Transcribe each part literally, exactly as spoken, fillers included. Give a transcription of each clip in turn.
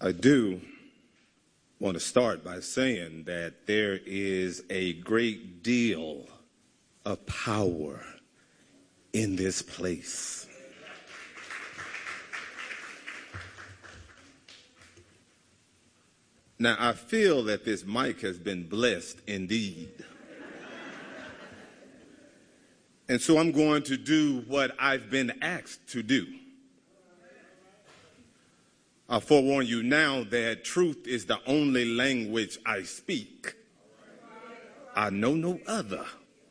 I do want to start by saying that there is a great deal of power in this place. Now, I feel that this mic has been blessed indeed. And so I'm going to do what I've been asked to do. I forewarn you now that truth is the only language I speak. I know no other.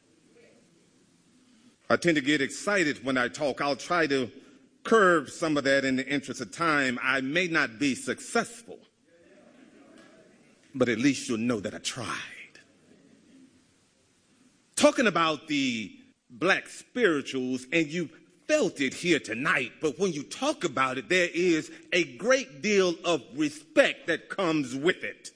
I tend to get excited when I talk. I'll try to curb some of that in the interest of time. I may not be successful, but at least you'll know that I tried. Talking about the black spirituals, and you felt it here tonight, but when you talk about it, there is a great deal of respect that comes with it.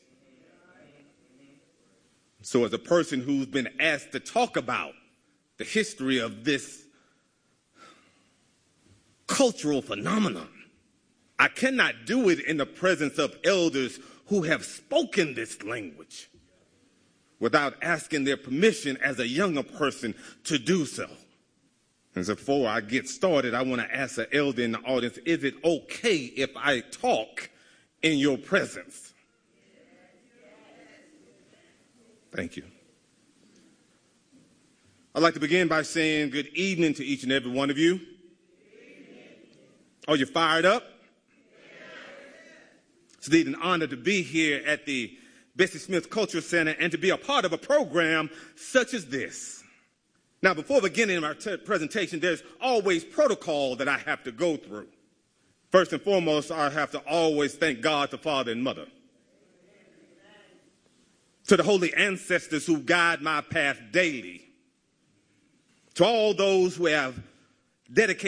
So as a person who's been asked to talk about the history of this cultural phenomenon, I cannot do it in the presence of elders who have spoken this language without asking their permission as a younger person to do so. And so before I get started, I want to ask an elder in the audience, is it okay if I talk in your presence? Thank you. I'd like to begin by saying good evening to each and every one of you. Are you fired up? It's indeed an honor to be here at the Bessie Smith Cultural Center and to be a part of a program such as this. Now, before beginning our t- presentation, there's always protocol that I have to go through. First and foremost, I have to always thank God, the Father and Mother. To the holy ancestors who guide my path daily. To all those who have dedicated